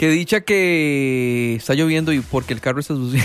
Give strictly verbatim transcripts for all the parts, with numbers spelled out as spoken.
Qué dicha que está lloviendo y porque el carro está sucio.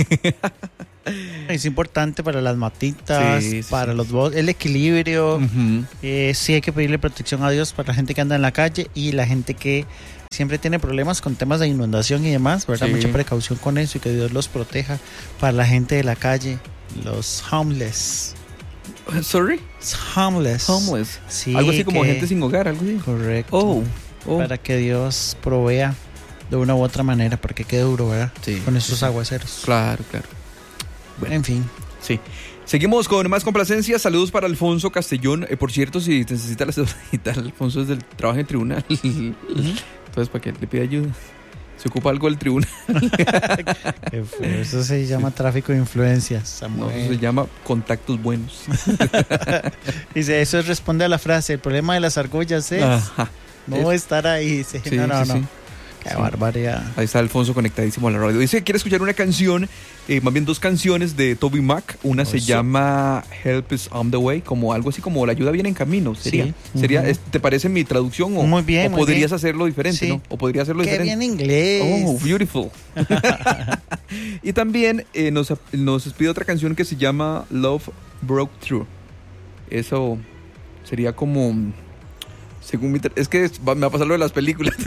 Es importante para las matitas, Sí, sí, para sí. los bosques, el equilibrio. Uh-huh. Eh, sí hay que pedirle protección a Dios para la gente que anda en la calle y la gente que siempre tiene problemas con temas de inundación y demás, ¿verdad? Sí. Mucha precaución con eso y que Dios los proteja. Para la gente de la calle, los homeless. Sorry, Homeless. homeless. Sí, Algo así como que- gente sin hogar, algo así. Correcto. Oh, oh. Para que Dios provea de una u otra manera, porque qué duro, ¿verdad? Sí, Con esos sí. aguaceros. Claro, claro. Bueno. En fin. Sí. Seguimos con más complacencias. Saludos para Alfonso Castellón. Eh, por cierto, si necesita la cédula digital, Alfonso es del trabajo en tribunal. Entonces, para que le pida ayuda. Se ocupa algo del tribunal. Qué feo. Eso se llama tráfico de influencias, Samuel. No, eso se llama contactos buenos. Dice, eso responde a la frase, el problema de las argollas es Ajá. no Es- estar ahí. Dice, Sí, no, no, sí, no. sí. Qué Sí. barbaridad. Ahí está Alfonso conectadísimo a la radio. Dice que quiere escuchar una canción, eh, más bien dos canciones de Toby Mac. Una se Eso. llama Help is on the way, como algo así como La ayuda viene en camino. Sería, Sí. sería Ujú. es- ¿te parece mi traducción? O, Muy bien, o muy podrías bien. hacerlo diferente, Sí. ¿no? O podría hacerlo Qué diferente. bien inglés. Oh, beautiful. Y también eh, nos, nos pide otra canción que se llama Love Broke Through. Eso sería como, según mi... tra- Es que va- me va a pasar lo de las películas.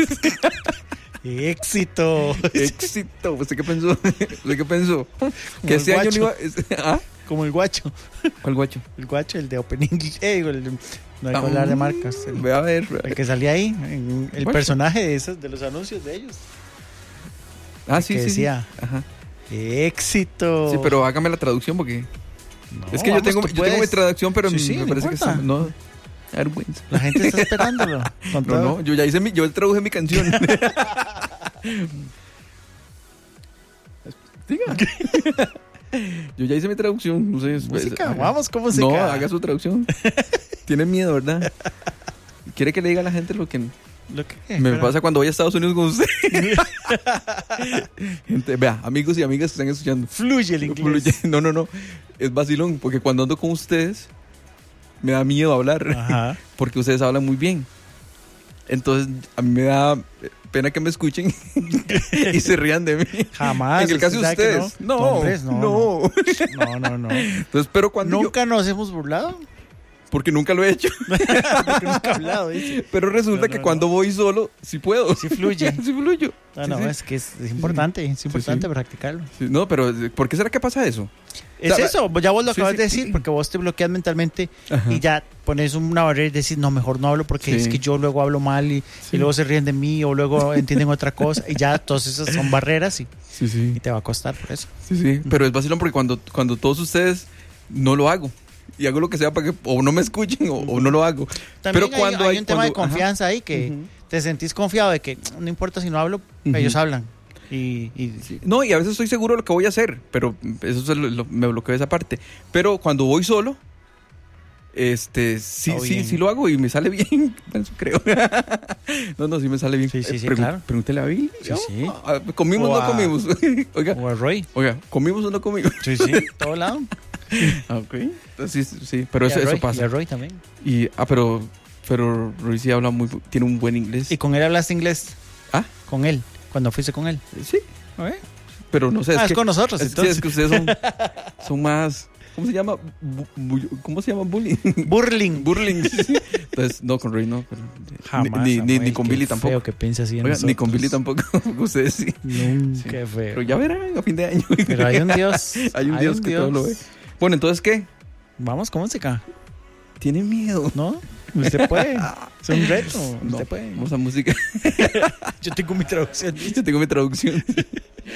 Éxito. Éxito. ¿Usted qué pensó? ¿Usted qué pensó? Que el este año no guacho. iba... es- ¿Ah? Como el guacho. ¿Cuál guacho? El guacho, el de Opening. Eh, el- no hay que Ah, hablar de marcas. El, Ve a ver. ve a el ver. que salía ahí. en- el Guacho. personaje de, esos, de los anuncios de ellos. Ah, sí, que sí, sí. decía. Ajá. Éxito. Sí, pero hágame la traducción porque... No, es que yo vamos, tengo, tú yo tengo mi puedes. traducción, pero Sí, sí, me no parece que importa. está... No, vergüenza. La gente está esperándolo. Con No, todo. no, yo ya hice mi... Yo traduje mi canción. Diga. Yo ya hice mi traducción. No sé, es- Música, haga- vamos con música. No, haga su traducción. Tiene miedo, ¿verdad? Quiere que le diga a la gente lo que Lo que, me pero- pasa cuando voy a Estados Unidos con usted. Gente, vea, amigos y amigas que están escuchando. Fluye el inglés. Fluye. No, no, no. Es vacilón, porque cuando ando con ustedes me da miedo hablar. Ajá. Porque ustedes hablan muy bien. Entonces, a mí me da pena que me escuchen y se rían de mí. Jamás. En el caso de ¿usted sabe que ustedes. No, No, hombres, no, no. No, no, no. Entonces, pero cuando yo- Nunca nos hemos burlado. porque nunca lo he hecho. Porque nunca he hablado, dice. Pero resulta No, no, que no. cuando voy solo, sí puedo. Sí fluye. Sí fluyo. No, Sí, no, sí. es que es, es importante, es importante sí. practicarlo. Sí, no, pero ¿por qué será que pasa eso? Es O sea, eso, ya vos lo sí, acabas sí. de decir, porque vos te bloqueas mentalmente Ajá. y ya pones una barrera y decís, no, mejor no hablo porque Sí. es que yo luego hablo mal y, Sí. y luego se ríen de mí o luego entienden otra cosa y ya todas esas son barreras y, Sí, sí. y te va a costar por eso. Sí, sí. Pero es vacilón porque cuando, cuando todos ustedes no lo hago. Y hago lo que sea para que o no me escuchen o, o no lo hago. También Pero hay, cuando hay hay un tema de cuando- ajá. confianza ahí que Ujú. te sentís confiado de que no importa si no hablo, Ujú. ellos hablan. Y, y Sí. No, y a veces estoy seguro de lo que voy a hacer, pero eso es lo- lo- me bloqueo esa parte. Pero cuando voy solo, este, sí, Está sí, bien. sí lo hago y me sale bien, eso creo. No, no, sí me sale bien. Sí, sí, sí, pregun- claro. Pregúntele a Billy. Sí, ¿no? sí. Ah, ¿Comimos o O no a- comimos? Oiga, o a Roy. oiga, ¿comimos o no comimos? Sí, sí, todo lado. Ah, ok. Entonces, sí, sí, pero Y eso, a eso Roy, y pasa. a Roy también. Y, ah, pero, pero Ruiz sí habla muy, tiene un buen inglés. ¿Y con él hablaste inglés? Ah, Con él, cuando fuiste con él. sí, pero no sé. Ah, es que- con nosotros, es, sí, entonces. es que ustedes son, son más, ¿cómo se llama? Bu- bu- ¿Cómo se llama? Bullying. Burling. Burling. Entonces, no, con Rey no. pero- Jamás, ni, ni, ni, Samuel, ni con qué Billy feo tampoco. que piense así en Oiga, ni nosotros. con Billy tampoco. Ustedes sí. Nunca, Sí. qué feo. Pero ya verán a fin de año. Pero hay un Dios. Hay un Dios que todo lo ve. Bueno, entonces, ¿qué? Vamos con música, Tiene miedo. ¿no? Usted puede. Es un reto. No, Usted puede. vamos a música. Yo tengo mi traducción. Yo tengo mi traducción.